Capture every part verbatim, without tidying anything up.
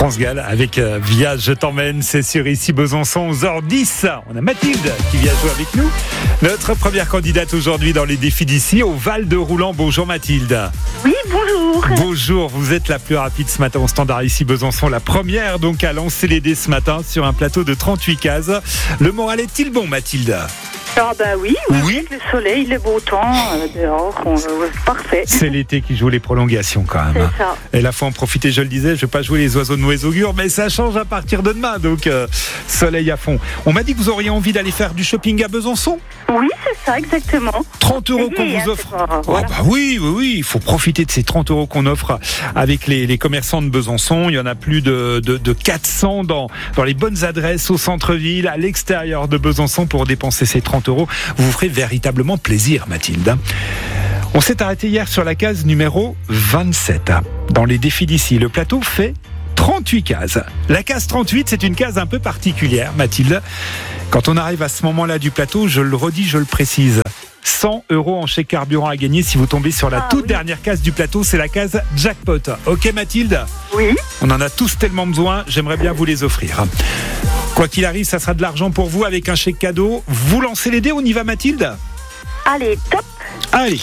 France Gall avec euh, Via Je t'emmène, c'est sur ici Besançon, onze heures dix. On a Mathilde qui vient jouer avec nous. Notre première candidate aujourd'hui dans les défis d'ici, au Val de Roulant. Bonjour Mathilde. Oui, bonjour. Bonjour, vous êtes la plus rapide ce matin au standard ici Besançon. La première donc à lancer les dés ce matin sur un plateau de trente-huit cases. Le moral est-il bon Mathilde ? Ah bah oui, oui, Oui. avec le soleil, le beau temps, euh, dehors, on, euh, parfait. C'est l'été qui joue les prolongations quand même. C'est ça. Et là, faut en profiter, je le disais, je vais pas jouer les oiseaux de mauvais augure, mais ça change à partir de demain, donc euh, soleil à fond. On m'a dit que vous auriez envie d'aller faire du shopping à Besançon. Oui, c'est ça, exactement. trente euros qu'on Payé, vous hein, offre. c'est pas- Oh voilà. bah oui, oui, oui, il faut profiter de ces trente euros qu'on offre avec les, les commerçants de Besançon. Il y en a plus de, de, de quatre cents dans, dans les bonnes adresses au centre-ville, à l'extérieur de Besançon pour dépenser ces trente euros. Vous vous ferez véritablement plaisir, Mathilde. On s'est arrêté hier sur la case numéro vingt-sept. Dans les défis d'ici, le plateau fait trente-huit cases. La case trente-huit, c'est une case un peu particulière, Mathilde. Quand on arrive à ce moment-là du plateau, je le redis, je le précise, cent euros en chèque carburant à gagner si vous tombez sur la Ah, toute oui. dernière case du plateau, c'est la case jackpot. Ok Mathilde ? Oui, On en a tous tellement besoin, j'aimerais bien vous les offrir. Quoi qu'il arrive, ça sera de l'argent pour vous avec un chèque cadeau. Vous lancez les dés, on y va Mathilde ? allez, top. Allez.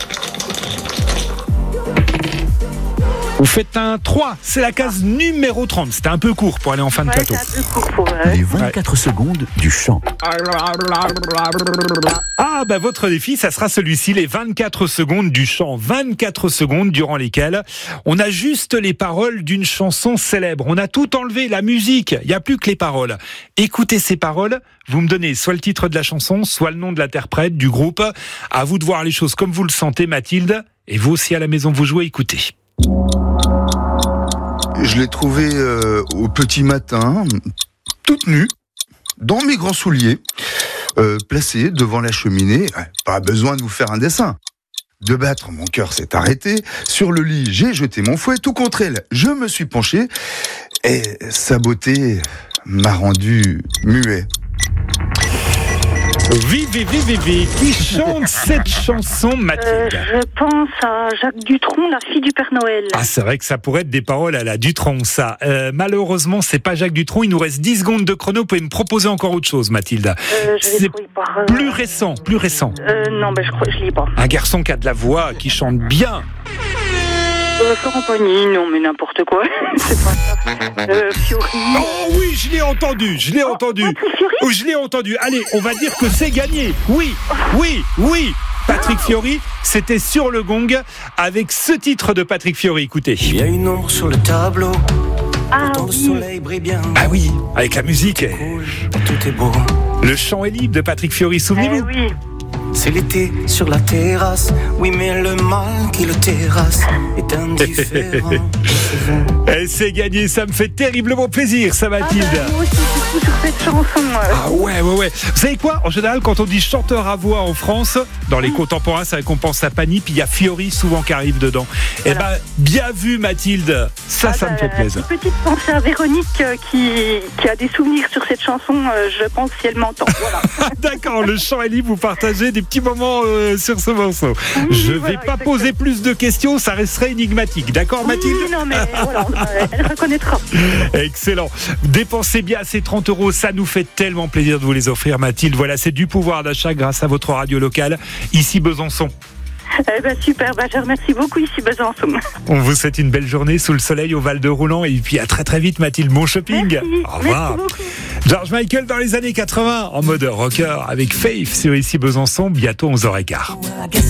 Vous faites un trois, c'est la case numéro trente. C'était un peu court pour aller en fin de Ouais, plateau. c'est un peu court pour... euh, Les vingt-quatre secondes du chant. Ah bah votre défi, ça sera celui-ci, les vingt-quatre secondes du chant. vingt-quatre secondes durant lesquelles on a juste les paroles d'une chanson célèbre. On a tout enlevé, la musique, il n'y a plus que les paroles. Écoutez ces paroles, vous me donnez soit le titre de la chanson, soit le nom de l'interprète, du groupe. À vous de voir les choses comme vous le sentez, Mathilde. Et vous aussi à la maison, vous jouez, écoutez. Je l'ai trouvée euh, au petit matin, toute nue, dans mes grands souliers, euh, placée devant la cheminée. Pas besoin de vous faire un dessin. De battre, mon cœur s'est arrêté. Sur le lit, j'ai jeté mon fouet tout contre elle. Je me suis penché et sa beauté m'a rendu muet. Vive, vive, vive, vive, qui chante cette chanson, euh, Mathilde ? je pense à Jacques Dutronc, la fille du Père Noël. Ah, c'est vrai que ça pourrait être des paroles à la Dutronc, ça. Euh, malheureusement, c'est pas Jacques Dutronc. Il nous reste dix secondes de chrono. Vous pouvez me proposer encore autre chose, Mathilde. Euh, je vais C'est trouver par... euh, plus récent, plus récent. Euh, non, ben je crois, je lis pas. Un garçon qui a de la voix, qui chante bien. Euh, Florent Pagny, non, mais n'importe quoi. C'est pas ça. Euh, Fiori. Oh oui, je l'ai entendu, je l'ai entendu. Patrick Fiori. Oh, je l'ai entendu. Allez, on va dire que c'est gagné. Oui, oui, oui. Patrick Fiori, c'était sur le gong avec ce titre de Patrick Fiori. Écoutez. Il y a une ombre sur le tableau, Ah pourtant le oui. soleil brille bien. Ah oui, avec la musique. Rouge, tout est beau. Le chant est libre de Patrick Fiori, Eh souvenez-vous. oui. C'est l'été sur la terrasse. Oui, mais le mal qui le terrasse est indifférent. Et c'est gagné, ça me fait terriblement plaisir, ça Ah Mathilde. bah, moi aussi, du coup, sur cette chanson. euh, Ah ouais, ouais, ouais. Vous savez quoi ? En général, quand on dit chanteur à voix en France, dans les contemporains, c'est vrai qu'on pense à Pagny, puis il y a Fiori souvent qui arrive dedans. Eh Voilà. ben, bien vu Mathilde. Ça, ah ça bah, me fait plaisir. Une petite pensée à Véronique euh, qui, qui a des souvenirs sur cette chanson, euh, je pense, si elle m'entend. Voilà. Ah, d'accord, le chant est libre, vous partagez des petits moments euh, sur ce morceau. Oui, Je vais voilà, pas exactement. poser plus de questions, ça resterait énigmatique. D'accord, Mathilde ? Oui, non, mais voilà, euh, elle reconnaîtra. Excellent. Dépensez bien ces trente euros, ça nous fait tellement plaisir de vous les offrir, Mathilde. Voilà, c'est du pouvoir d'achat grâce à votre radio locale, ici Besançon. Eh ben, super, ben, je remercie beaucoup ici Besançon. On vous souhaite une belle journée sous le soleil au Val de Roulant et puis à très très vite, Mathilde. Bon shopping. Merci, Au revoir. merci beaucoup. George Michael dans les années quatre-vingts en mode rocker avec Faith sur ici Besançon, bientôt onze heures quinze.